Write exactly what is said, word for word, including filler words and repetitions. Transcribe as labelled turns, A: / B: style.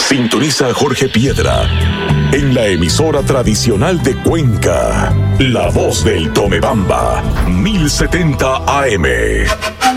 A: Sintoniza a Jorge Piedra en la emisora tradicional de Cuenca, La Voz del Tomebamba, mil setenta A M.